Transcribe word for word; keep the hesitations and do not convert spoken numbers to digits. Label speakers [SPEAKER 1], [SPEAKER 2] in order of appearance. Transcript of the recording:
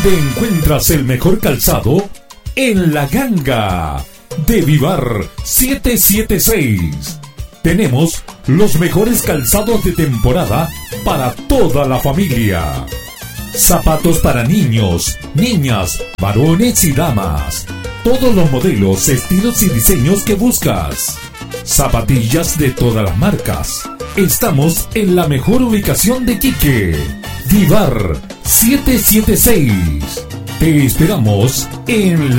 [SPEAKER 1] ¿Dónde encuentras el mejor calzado? En La Ganga de Vivar siete siete seis. Tenemos los mejores calzados de temporada para toda la familia. Zapatos para niños, niñas, varones y damas. Todos los modelos, estilos y diseños que buscas. Zapatillas de todas las marcas. Estamos en la mejor ubicación de Iquique. Vivar siete siete seis. Te esperamos en la